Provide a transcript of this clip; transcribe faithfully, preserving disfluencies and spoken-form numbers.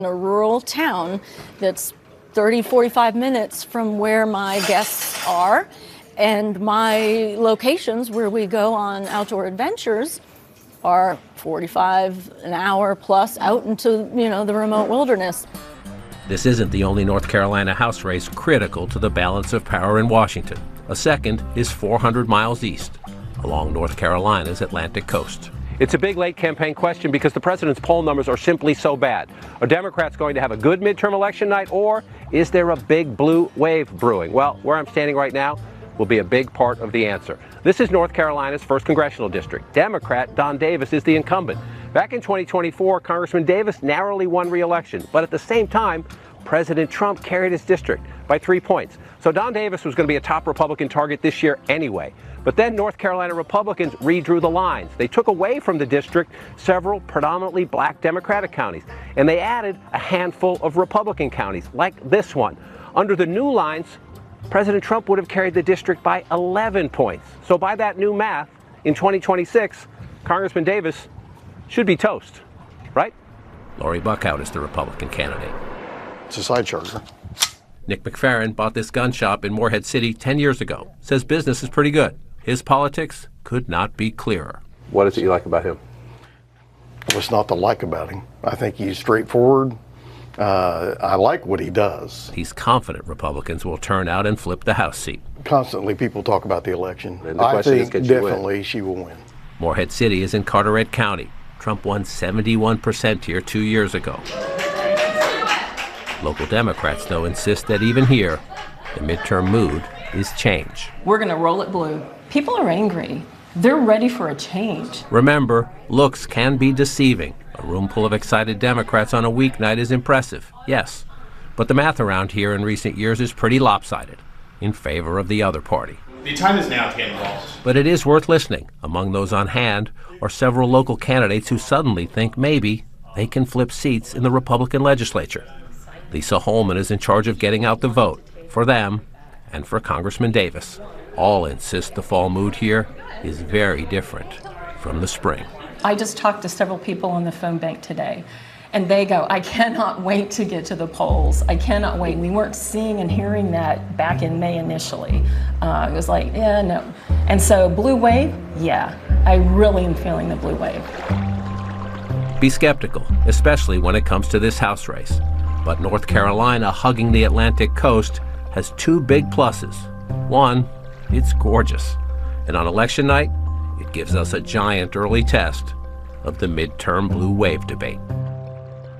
A rural town that's thirty, forty-five minutes from where my guests are, and my locations where we go on outdoor adventures are forty-five, an hour plus out into, you know, the remote wilderness. This isn't the only North Carolina House race critical to the balance of power in Washington. A second is four hundred miles east, along North Carolina's Atlantic coast. It's a big late campaign question because the president's poll numbers are simply so bad. Are Democrats going to have a good midterm election night, or is there a big blue wave brewing? Well, where I'm standing right now will be a big part of the answer. This is North Carolina's first congressional district. Democrat Don Davis is the incumbent. Back in twenty twenty-four, Congressman Davis narrowly won re-election, but at the same time, President Trump carried his district by three points. So Don Davis was going to be a top Republican target this year anyway. But then North Carolina Republicans redrew the lines. They took away from the district several predominantly black Democratic counties, and they added a handful of Republican counties, like this one. Under the new lines, President Trump would have carried the district by eleven points. So by that new math, in twenty twenty-six, Congressman Davis should be toast, right? Lori Buckhout is the Republican candidate. It's a side charger. Nick McFerrin bought this gun shop in Morehead City ten years ago. Says business is pretty good. His politics could not be clearer. What is it you like about him? What's not to like about him? I think he's straightforward. Uh, I like what he does. He's confident Republicans will turn out and flip the House seat. Constantly people talk about the election. And the I question think is, can she definitely win? she will win. Morehead City is in Carteret County. Trump won seventy-one percent here two years ago. Local Democrats, though, insist that even here, the midterm mood is change. We're going to roll it blue. People are angry. They're ready for a change. Remember, looks can be deceiving. A room full of excited Democrats on a weeknight is impressive, yes. But the math around here in recent years is pretty lopsided, in favor of the other party. The time is now to get involved. But it is worth listening. Among those on hand are several local candidates who suddenly think maybe they can flip seats in the Republican legislature. Lisa Holman is in charge of getting out the vote for them and for Congressman Davis. All insist the fall mood here is very different from the spring. I just talked to several people on the phone bank today, and they go, I cannot wait to get to the polls. I cannot wait. We weren't seeing and hearing that back in May initially. Uh, it was like, yeah, no. And so blue wave, yeah, I really am feeling the blue wave. Be skeptical, especially when it comes to this House race. But North Carolina, hugging the Atlantic coast, has two big pluses. One, it's gorgeous. And on election night, it gives us a giant early test of the midterm blue wave debate.